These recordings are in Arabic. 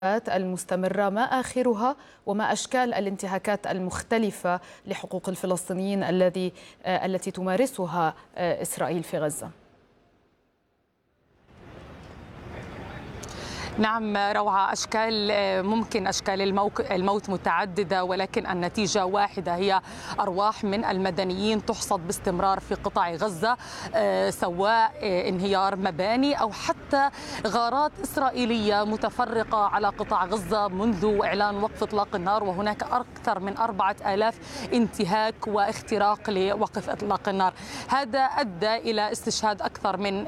المستمرة ما آخرها وما أشكال الانتهاكات المختلفة لحقوق الفلسطينيين التي تمارسها إسرائيل في غزة؟ نعم روعة، ممكن أشكال الموت متعددة، ولكن النتيجة واحدة، هي أرواح من المدنيين تحصد باستمرار في قطاع غزة، سواء انهيار مباني أو حتى غارات إسرائيلية متفرقة على قطاع غزة منذ إعلان وقف إطلاق النار، وهناك أكثر من 4000 انتهاك واختراق لوقف إطلاق النار. هذا أدى إلى استشهاد أكثر من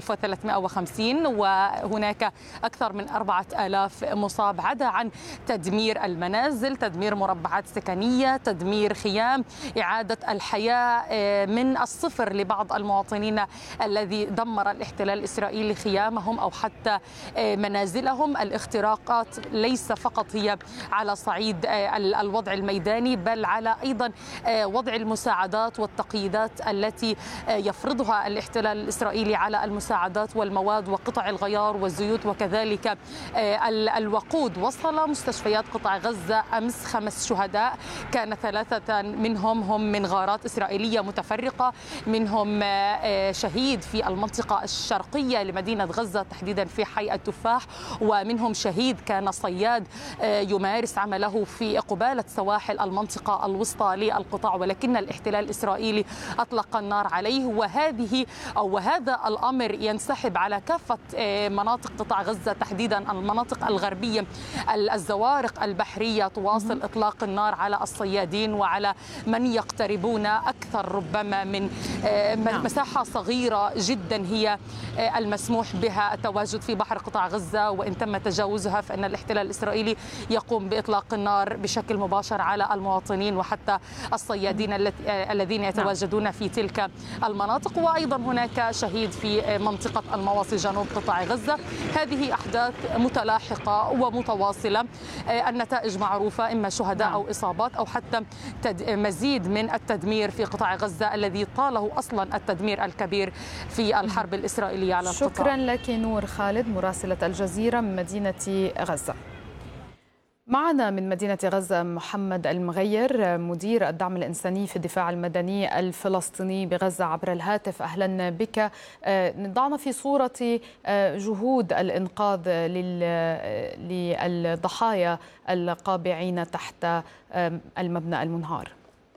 1350 وهناك أكثر من 4000 مصاب، عدا عن تدمير المنازل، تدمير مربعات سكنية، تدمير خيام، إعادة الحياة من الصفر لبعض المواطنين الذي دمر الاحتلال الإسرائيلي خيامهم أو حتى منازلهم. الاختراقات ليس فقط هي على صعيد الوضع الميداني، بل على أيضا وضع المساعدات والتقييدات التي يفرضها الاحتلال الإسرائيلي على المساعدات والمواد وقطع الغيار والزيوت وكذلك الوقود. وصل مستشفيات قطاع غزة أمس 5 شهداء، كان 3 منهم هم من غارات إسرائيلية متفرقة، منهم شهيد في المنطقة الشرقية لمدينة غزة تحديدا في حي التفاح، ومنهم شهيد كان صياد يمارس عمله في قبالة سواحل المنطقة الوسطى للقطاع، ولكن الاحتلال الإسرائيلي أطلق النار عليه. وهذا الأمر ينسحب على كافة مناطق قطاع غزة، تحديدا المناطق الغربية. الزوارق البحرية تواصل إطلاق النار على الصيادين وعلى من يقتربون أكثر ربما من مساحة صغيرة جدا هي المسموح بها التواجد في بحر قطاع غزة، وإن تم تجاوزها فإن الاحتلال الإسرائيلي يقوم بإطلاق النار بشكل مباشر على المواطنين وحتى الصيادين الذين يتواجدون في تلك المناطق. وأيضا هناك شهيد في منطقة المواصي جنوب قطاع غزة. هذه أحداث متلاحقة ومتواصلة، النتائج معروفة، إما شهداء أو إصابات أو حتى مزيد من التدمير في قطاع غزة الذي طاله أصلا التدمير الكبير في الحرب الإسرائيلية على القطاع. شكرا لك نور خالد مراسلة الجزيرة من مدينة غزة. معنا من مدينة غزة محمد المغير مدير الدعم الإنساني في الدفاع المدني الفلسطيني بغزة عبر الهاتف. أهلا بك. ضعنا في صورة جهود الإنقاذ للضحايا القابعين تحت المبنى المنهار.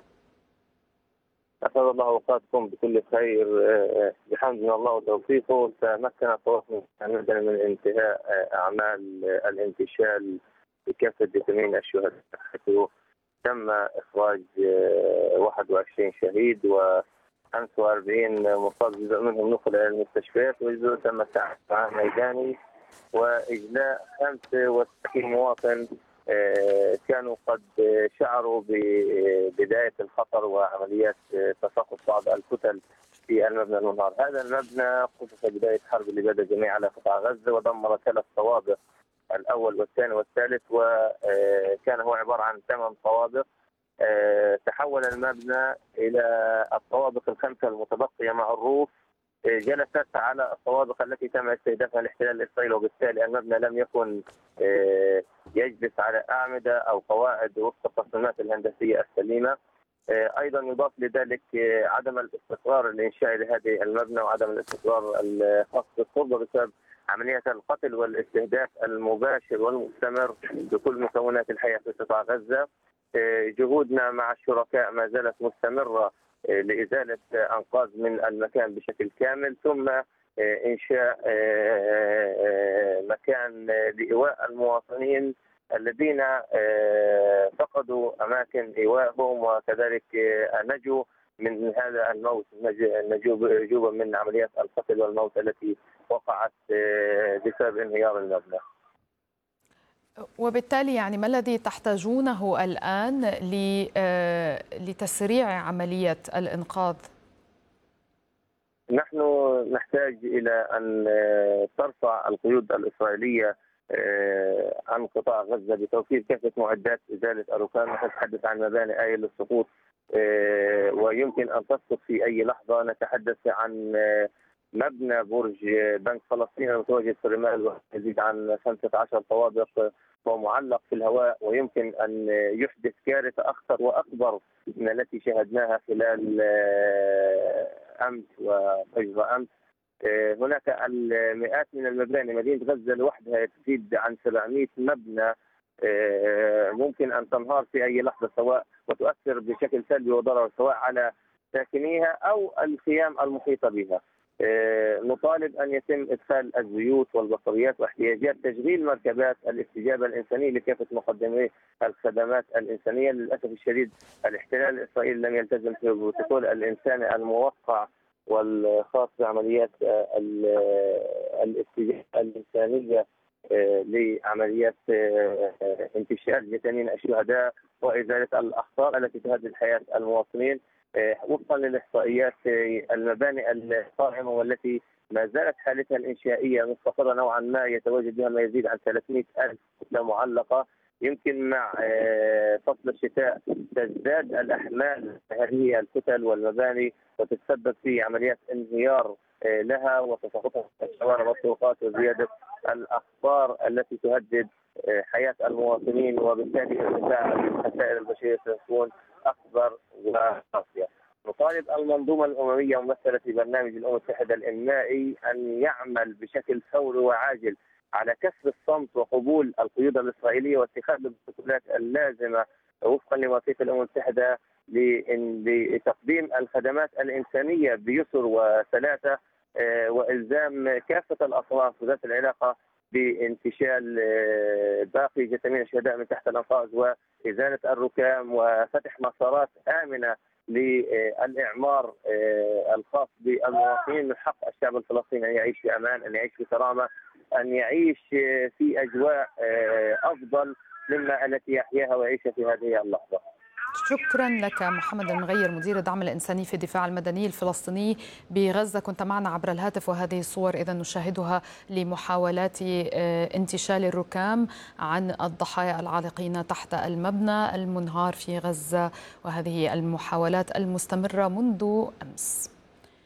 أسعد الله أوقاتكم بكل خير. بحمد من الله وتوفيقه تمكن الطواقم المدني من انتهاء أعمال الانتشال بكافة جثمين الشهداء، حيث تم إخراج 21 شهيد و45 مصاب، جزء منهم نقل إلى المستشفيات وجزء تم التعامل ميداني، وإجلاء 65 مواطن كانوا قد شعروا ببداية الخطر وعمليات تساقط بعض الكتل في المبنى المنهار. هذا المبنى قصف بداية حرب اللي بدأ جميع على قطاع غزة ودمر 3 طوابق، الأول والثاني والثالث، وكان هو عبارة عن 8 طوابق. تحول المبنى إلى الطوابق ال5 المتبقية مع الروف، جلست على الطوابق التي تم استهدافها الاحتلال الإسرائيلي، وبالتالي المبنى لم يكن يجلس على أعمدة أو قواعد وفق التصميمات الهندسية السليمة. أيضا يضاف لذلك عدم الاستقرار الإنشائي لهذه المبنى وعدم الاستقرار الخاص بالتربة بسبب عمليات القتل والاستهداف المباشر والمستمر لكل مكونات الحياة في قطاع غزة. جهودنا مع الشركاء ما زالت مستمرة لإزالة أنقاض من المكان بشكل كامل، ثم إنشاء مكان لإيواء المواطنين الذين فقدوا أماكن إيوائهم وكذلك نجوا من هذا الموت، نجوا من عمليات القتل والموت التي وقعت بسبب انهيار المبنى. وبالتالي يعني ما الذي تحتاجونه الآن لتسريع عملية الإنقاذ؟ نحن نحتاج إلى أن ترفع القيود الإسرائيلية عن قطاع غزة بتوفير كافة معدات إزالة الركام. نتحدث عن مباني آية للسقوط ويمكن أن تسقط في أي لحظة. نتحدث عن مبنى برج بنك فلسطين المتواجد في الرمال يزيد عن 15 طوابق ومعلق في الهواء، ويمكن أن يحدث كارثة أخطر وأكبر من التي شاهدناها خلال أمس وفجر أمس. هناك المئات من المباني، مدينة غزة لوحدها تزيد عن 700 مبنى ممكن أن تنهار في أي لحظة، سواء وتؤثر بشكل سلبي وضرر سواء على ساكنيها أو الخيام المحيطة بها. نطالب أن يتم إدخال الزيوت والبطاريات واحتياجات تشغيل مركبات الاستجابة الإنسانية لكافة مقدمي الخدمات الإنسانية. للأسف الشديد الاحتلال الإسرائيلي لم يلتزم في البروتوكول الإنساني الموقع والخاص بعمليات الاستجابة الإنسانية لعمليات انتشال جثامين الشهداء وإزالة الأخطار التي تهدد حياة المواطنين. وفقا للإحصائيات المباني القائمة والتي ما زالت حالتها الإنشائية مستقرة نوعا ما يتواجد بها ما يزيد عن 300,000 كتلة معلقة. يمكن مع فصل الشتاء تزداد الأحمال هذه الكتل والمباني وتتسبب في عمليات انهيار لها وتساقطها في الشوارع والطرقات وزيادة الأخطار التي تهدد حياة المواطنين، وبالتالي ارتفاع الخسائر البشرية سيكون أكبر وقاسية. نطالب المنظومة الأممية ممثلة في برنامج الأمم المتحدة الإنمائي أن يعمل بشكل فوري وعاجل على كسر الصمت وقبول القيود الإسرائيلية واتخاذ البروتوكولات اللازمة وفقا لمواثيق الأمم المتحدة لتقديم الخدمات الإنسانية بيسر وسلاسة، وإلزام كافة الأطراف ذات العلاقة بانتشال باقي جثامين الشهداء من تحت الأنقاض وإزالة الركام وفتح مسارات آمنة للإعمار الخاص بالمواطنين. من حق الشعب الفلسطيني أن يعيش في أمان، أن يعيش في كرامة، أن يعيش في أجواء أفضل مما التي يحياها ويعيشها في هذه اللحظة. شكرا لك محمد المغير، مدير الدعم الإنساني في الدفاع المدني الفلسطيني بغزة، كنت معنا عبر الهاتف. وهذه الصور إذا نشاهدها لمحاولات انتشال الركام عن الضحايا العالقين تحت المبنى المنهار في غزة، وهذه المحاولات المستمرة منذ أمس.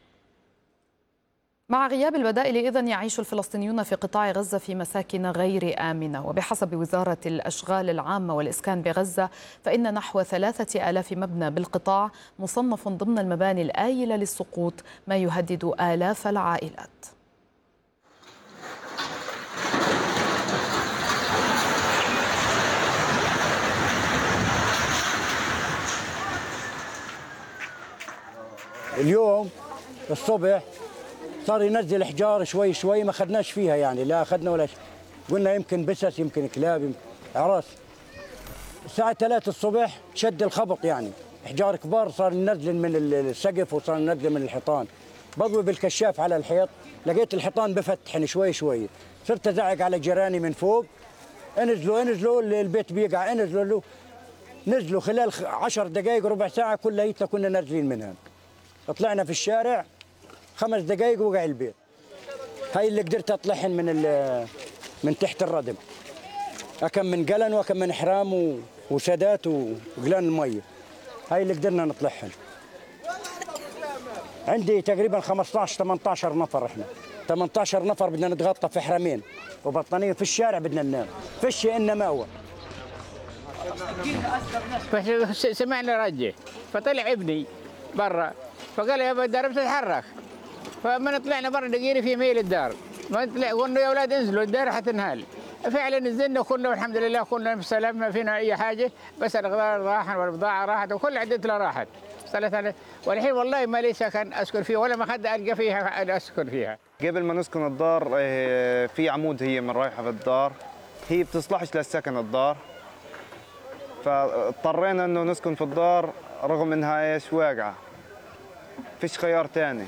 مع غياب البدائل إذن يعيش الفلسطينيون في قطاع غزة في مساكن غير آمنة، وبحسب وزارة الأشغال العامة والإسكان بغزة فإن نحو 3000 مبنى بالقطاع مصنف ضمن المباني الآيلة للسقوط، ما يهدد آلاف العائلات. اليوم الصبح صار ينزل حجار شوي شوي، ما اخذناش فيها يعني، لا اخذنا ولا شيء. قلنا يمكن بسس يمكن كلاب يمكن عرس. الساعة 3 الصبح شد الخبط، يعني حجار كبار صار ينزل من السقف وصار ينزل من الحيطان. بضوي بالكشاف على الحيط لقيت الحيطان بفتحن شوي شوي، صرت ازعق على جيراني من فوق انزلوا البيت بيقع، نزلوا خلال 10 دقائق ربع ساعة كلها كنا نازلين منها. طلعنا في الشارع 5 دقائق وقع البيت. هاي اللي قدرت اطلعهن من تحت الردم. أكم من قلن وأكم من حرام وسادات وقلان المية. هاي اللي قدرنا نطلعهن. عندي تقريبا 18 نفر، احنا 18 نفر بدنا نتغطى في حرمين وبطانية في الشارع بدنا ننام. فيش إلا ماوى. سمعنا رجع فطلع ابني برا فقال يا ابا الدار بتتحرك. فما طلعنا برا لقينا في ميل الدار، ما طلع قلنا يا اولاد انزلوا الدار حتنهال. فعلا نزلنا كلنا والحمد لله كلنا بسلام، ما فينا اي حاجه، بس الاغراض راحت والبضاعه راحت وكل عدتنا راحت. والحين والله ما لي سكن اسكن فيه ولا مخده القى فيها اسكن فيها. قبل ما نسكن الدار في عمود هي من رايحه في الدار، هي بتصلحش للسكن الدار، فاضطرينا انه نسكن في الدار رغم انها ايش واقعه، فيش خيار ثاني.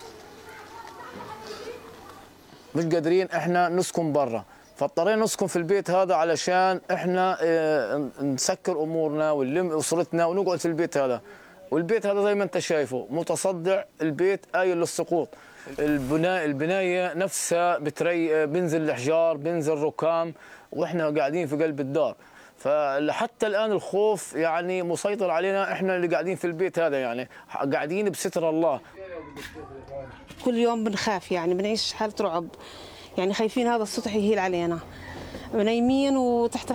مش قادرين احنا نسكن برا، فاضطرينا نسكن في البيت هذا علشان احنا نسكر امورنا ونلم اسرتنا ونقعد في البيت هذا. والبيت هذا زي ما انت شايفه متصدع، البيت آيل للسقوط. البنايه نفسها بينزل الحجار بينزل ركام واحنا قاعدين في قلب الدار. فحتى الان الخوف يعني مسيطر علينا احنا اللي قاعدين في البيت هذا، يعني قاعدين بستر الله. كل يوم بنخاف، يعني بنعيش حالة رعب، يعني خايفين هذا السطح يهيل علينا، نايمين وتحت